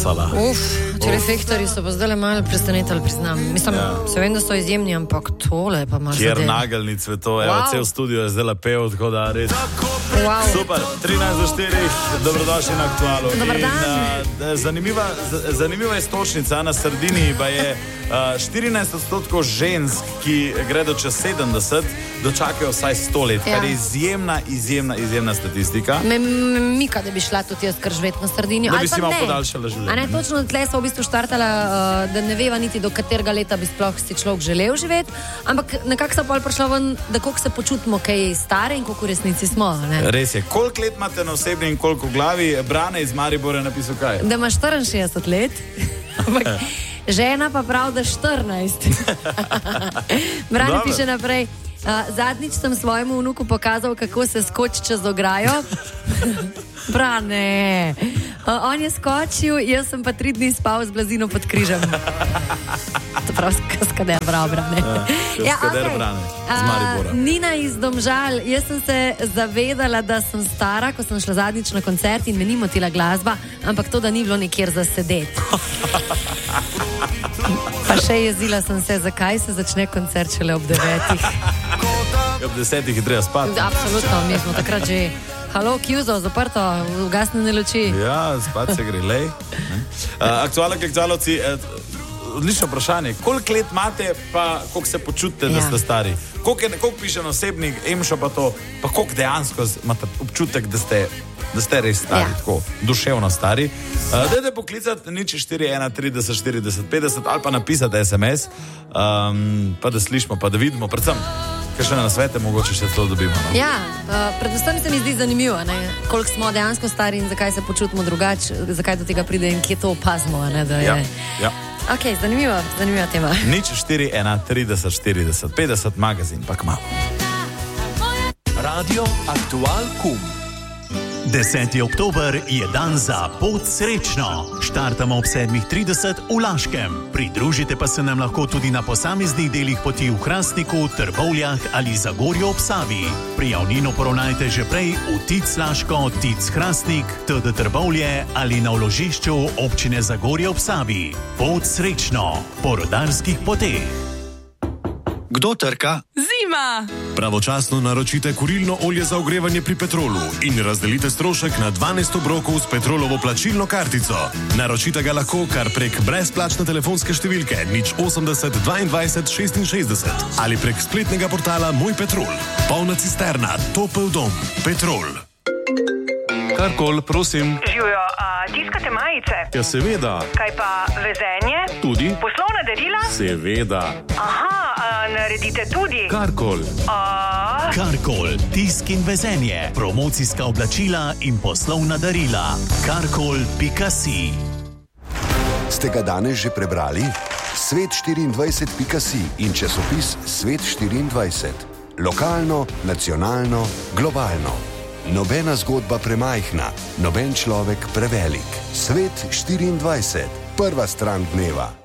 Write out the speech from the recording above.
Salah. Ti reflektorji so pa zdaj malo presenetili, priznam. Mislim, se vem, da so izjemni, ampak tole je pa malo Kjer zadeva. nageljni cveto, cel studio je zdaj lepev, tako da res. Wow. Super, 13:04, dobrodošli na Aktualu. Dobar dan. Zanimiva istočnica na Sardiniji, pa je 14% žensk, ki gredo čez 70, dočakajo vsaj 100 let, kar je izjemna statistika. Mika, da bi šla tudi jaz kar živeti na Sardiniji. Da bi si malo podaljšala življenje. A ne, točno tle so v bistvu štartala, da ne veva niti do katerega leta bi sploh si človek želel živeti, ampak nekako so pol prišla ven, da koliko se počutimo, kaj stare in koliko v resnici smo. Ne? Res je, koliko let imate na osebni in koliko v glavi? Brane iz Maribora napisal kaj? Da imaš 64 let, ampak žena pa prav, da 14. Brane piše naprej. Zadnjič sem svojemu vnuku pokazal, kako se skoči čez ograjo. Brane. On je skočil, jaz sem pa 3 dni spal z blazino pod križem. To prav kaskader, prav, Brane. Kaskader, Brane, z Maribora. Nina iz Domžal, jaz sem se zavedala, da sem stara, ko sem šla zadnjič na koncert in me ni motila glasba, ampak to, da ni bilo nikjer za sedeti. Pa še jezila sem se, zakaj se začne koncert šele ob 9. Ob 10 je treba spati. Absolutno, mi smo takrat že halo, kjuzo, zaprto, ugasnjene luči. Ja, spati se gre, lej. Aktualovci, odlično vprašanje. Koliko let imate, pa koliko se počutite, da ste stari? Koliko piše na osebnik, Emšo pa to, pa koliko dejansko imate občutek, da ste res stari, tako, duševno stari. Dajte poklicati nič 4 1 30 40 50 ali pa napisati SMS, pa da slišimo, pa da vidimo, predvsem, kaj še na svete mogoče še to dobimo. No? Ja, predvsem se mi zdi zanimivo, ne? Koliko smo dejansko stari in zakaj se počutimo drugače, zakaj do tega pride in kje to opazimo. Ne? Da je... Ja. Ok, zanimiva tema. Nič 4 1 30 40 50, magazin pa kmalu. Radio Aktual Kum. 10. oktober je dan za Pot srečno. Štartamo ob 7:30 v Laškem. Pridružite pa se nam lahko tudi na posameznih delih poti v Hrastniku, Trbovljah ali Zagorju ob Savi. Prijavnino poravnajte že prej v Tic Laško, Tic Hrastnik, TD Trbovlje ali na vložišču občine Zagorje ob Savi. Pot srečno po rodarskih poteh. Kdo trka? Zima! Pravočasno naročite kurilno olje za ogrevanje pri Petrolu in razdelite strošek na 12 obrokov s Petrolovo plačilno kartico. Naročite ga lahko kar prek brezplačne telefonske številke 080 22 66 ali prek spletnega portala Moj Petrol. Polna cisterna, topel dom, Petrol. Karkol, prosim. Živijo, tiskate majice? Ja, seveda. Kaj pa vezenje? Tudi. Poslovna darila? Seveda. Aha, naredite tudi. Karkol. Karkol, tisk in vezenje, promocijska oblačila in poslovna darila. Karkol.si. Ste ga danes že prebrali? Svet24.si in časopis Svet24. Lokalno, nacionalno, globalno. Nobena zgodba premajhna, noben človek prevelik. Svet 24. Prva stran dneva.